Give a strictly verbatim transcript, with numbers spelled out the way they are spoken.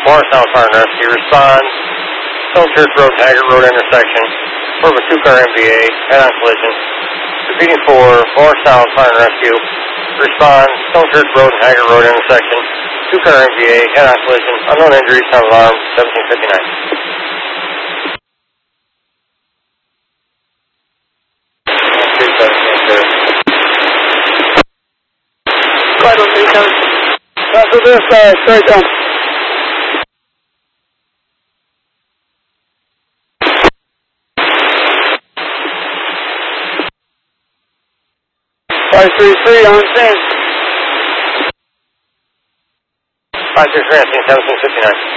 Morristown Fire and Rescue. Respond, Stone Church Road, Haggard Road intersection. Report of a two-car M V A, head-on collision. Repeating for Morristown Fire and Rescue. Respond, Stone Church Road, Haggard Road intersection. Two-car M V A, head-on collision. Unknown injuries, sound alarm, seventeen fifty-nine. After this, uh, straight down. five three three on scene. five three three on scene, seventeen fifty-nine.